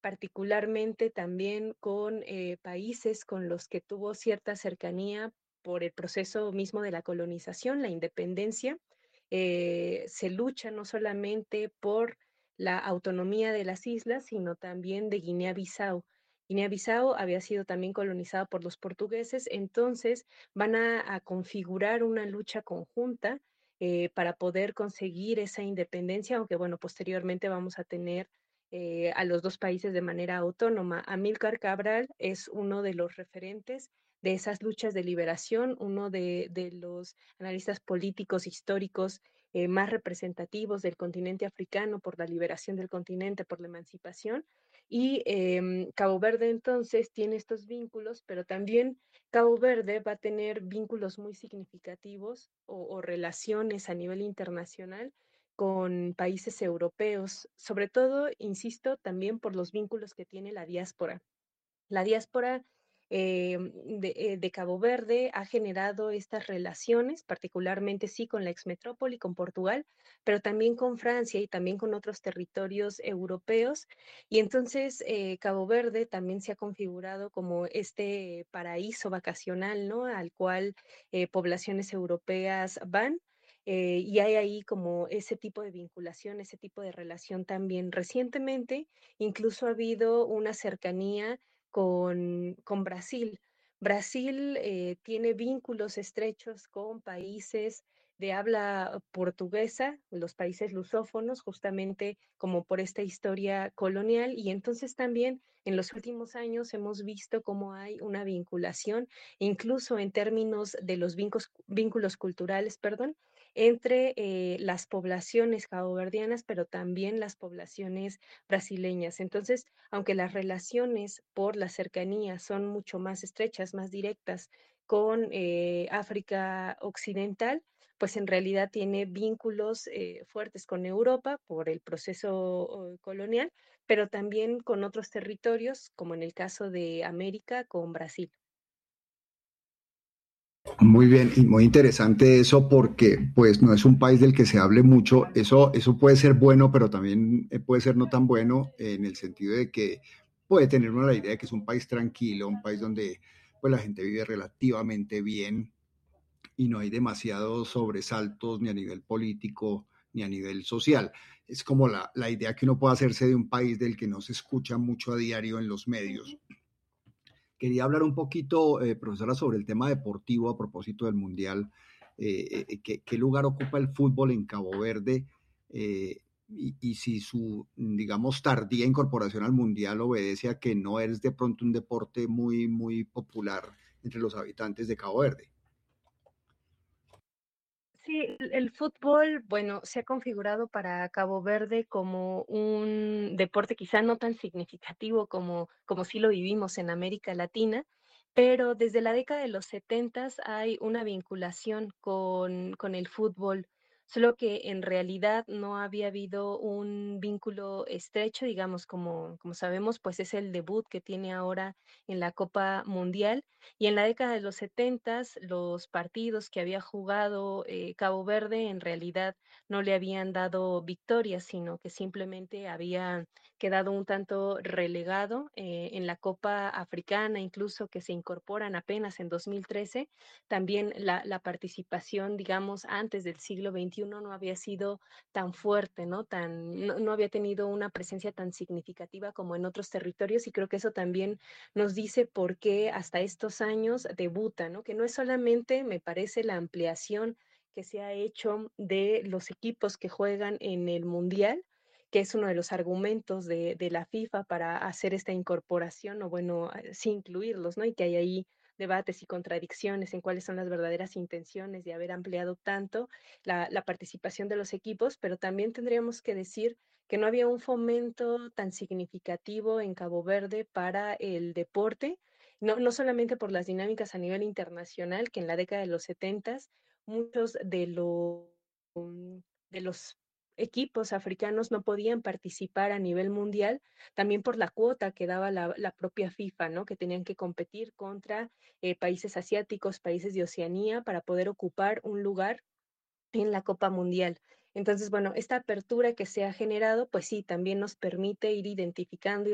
particularmente también con países con los que tuvo cierta cercanía por el proceso mismo de la colonización, la independencia. Se lucha no solamente por la autonomía de las islas, sino también de Guinea-Bissau. Guinea-Bissau había sido también colonizada por los portugueses, entonces van a configurar una lucha conjunta para poder conseguir esa independencia, aunque bueno, posteriormente vamos a tener a los dos países de manera autónoma. Amílcar Cabral es uno de los referentes de esas luchas de liberación, uno de los analistas políticos históricos más representativos del continente africano por la liberación del continente, por la emancipación. Y Cabo Verde entonces tiene estos vínculos, pero también Cabo Verde va a tener vínculos muy significativos o relaciones a nivel internacional con países europeos, sobre todo, insisto, también por los vínculos que tiene la diáspora. La diáspora de Cabo Verde ha generado estas relaciones, particularmente sí con la exmetrópoli, con Portugal, pero también con Francia y también con otros territorios europeos. Y entonces Cabo Verde también se ha configurado como este paraíso vacacional, ¿no? Al cual poblaciones europeas van. Y hay ahí como ese tipo de vinculación, ese tipo de relación también. Recientemente incluso ha habido una cercanía con Brasil. Brasil tiene vínculos estrechos con países de habla portuguesa, los países lusófonos, justamente como por esta historia colonial, y entonces también en los últimos años hemos visto cómo hay una vinculación, incluso en términos de los vínculos culturales, perdón, entre las poblaciones caboverdianas, pero también las poblaciones brasileñas. Entonces, aunque las relaciones por la cercanía son mucho más estrechas, más directas con África Occidental, pues en realidad tiene vínculos fuertes con Europa por el proceso colonial, pero también con otros territorios, como en el caso de América, con Brasil. Muy bien y muy interesante eso porque pues no es un país del que se hable mucho. Eso puede ser bueno, pero también puede ser no tan bueno en el sentido de que puede tener uno la idea de que es un país tranquilo, un país donde pues la gente vive relativamente bien y no hay demasiados sobresaltos ni a nivel político ni a nivel social. Es como la idea que uno puede hacerse de un país del que no se escucha mucho a diario en los medios. Quería hablar un poquito, profesora, sobre el tema deportivo a propósito del Mundial. ¿Qué lugar ocupa el fútbol en Cabo Verde? Y si su, digamos, tardía incorporación al Mundial obedece a que no es de pronto un deporte muy popular entre los habitantes de Cabo Verde. Sí, el fútbol, bueno, se ha configurado para Cabo Verde como un deporte quizá no tan significativo como sí lo vivimos en América Latina, pero desde la década de los 70 hay una vinculación con el fútbol, solo que en realidad no había habido un vínculo estrecho, digamos, como sabemos, pues es el debut que tiene ahora en la Copa Mundial. Y en la década de los 70, los partidos que había jugado Cabo Verde en realidad no le habían dado victorias, sino que simplemente había quedado un tanto relegado en la Copa Africana, incluso que se incorporan apenas en 2013. También la participación, digamos, antes del siglo XXI no había sido tan fuerte, ¿no? No había tenido una presencia tan significativa como en otros territorios y creo que eso también nos dice por qué hasta estos años debuta, ¿no? Que no es solamente, me parece, la ampliación que se ha hecho de los equipos que juegan en el Mundial, que es uno de los argumentos de la FIFA para hacer esta incorporación, o bueno, sí incluirlos, ¿no? Y que hay ahí debates y contradicciones en cuáles son las verdaderas intenciones de haber ampliado tanto la participación de los equipos, pero también tendríamos que decir que no había un fomento tan significativo en Cabo Verde para el deporte, no solamente por las dinámicas a nivel internacional, que en la década de los 70 muchos de los equipos africanos no podían participar a nivel mundial, también por la cuota que daba la propia FIFA, ¿no? Que tenían que competir contra países asiáticos, países de Oceanía, para poder ocupar un lugar en la Copa Mundial. Entonces, bueno, esta apertura que se ha generado, pues sí, también nos permite ir identificando y